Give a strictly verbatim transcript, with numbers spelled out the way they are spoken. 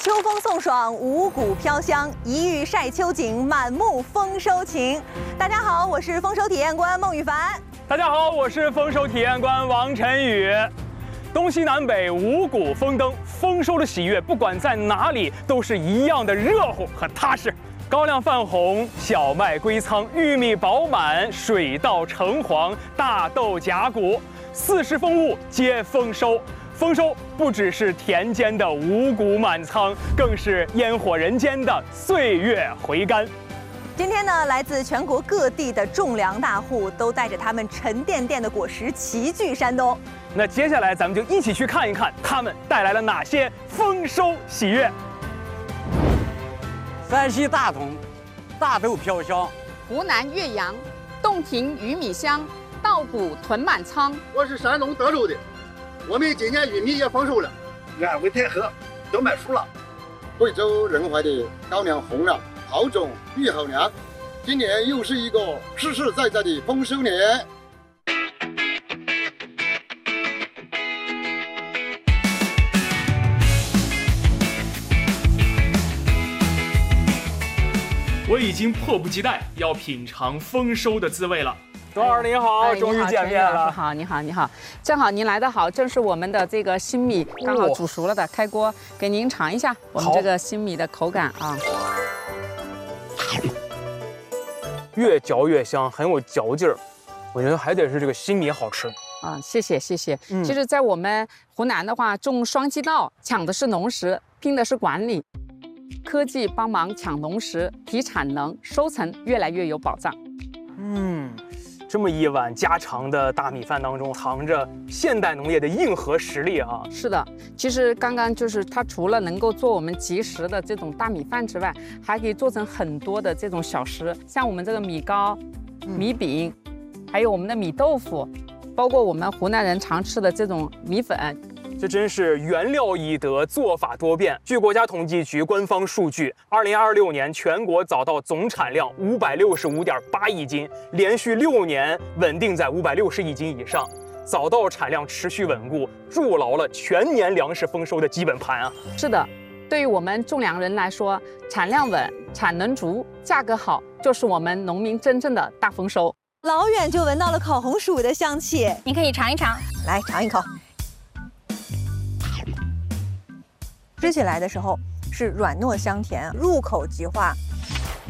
秋风送爽，五谷飘香，一遇晒秋景，满目丰收情。大家好，我是丰收体验官孟羽凡。 大家好，我是丰收体验官王晨宇。东西南北五谷丰登，丰收的喜悦，不管在哪里都是一样的热乎和踏实。高粱泛红，小麦归仓，玉米饱满，水稻橙黄，大豆荚鼓，四时风物皆丰收。丰收不只是田间的五谷满仓，更是烟火人间的岁月回甘。 今天呢，来自全国各地的种粮大户都带着他们沉甸甸的果实齐聚山东。 那接下来咱们就一起去看一看他们带来了哪些丰收喜悦。 山西大同，大豆飘香； 湖南岳阳，洞庭玉米香，稻谷囤满仓。 我是山东德州的，我们今年玉米也丰收了，安徽太和都卖熟了。贵州仁怀的高粱红了，好种育好粮，今年又是一个实实在在的丰收年。 我已经迫不及待要品尝丰收的滋味了。董老师您好， 哎终于见面了。 好，你好，你好，正好您来得好，正是我们的这个新米刚好煮熟了的，开锅给您尝一下我们这个新米的口感啊。 越嚼越香，很有嚼劲儿。我觉得还得是这个新米好吃。 啊，谢谢谢谢。 嗯、 其实，在我们湖南的话，种双季稻，抢的是农时，拼的是管理。科技帮忙抢农时，提产能，收成越来越有保障。 嗯，这么一碗家常的大米饭当中，藏着现代农业的硬核实力啊！ 是的，其实刚刚就是它除了能够做我们即食的这种大米饭之外，还可以做成很多的这种小食，像我们这个米糕、米饼，还有我们的米豆腐，包括我们湖南人常吃的这种米粉。 这真是原料易得，做法多变。据国家统计局官方数据，二零二六年全国早稻总产量五百六十五点八亿斤，连续六年稳定在五百六十亿斤以上。早稻产量持续稳固，筑牢了全年粮食丰收的基本盘啊！ 是的，对于我们种粮人来说，产量稳、产能足、价格好，就是我们农民真正的大丰收。 老远就闻到了烤红薯的香气， 你可以尝一尝， 来尝一口。吃起来的时候是软糯香甜，入口即化，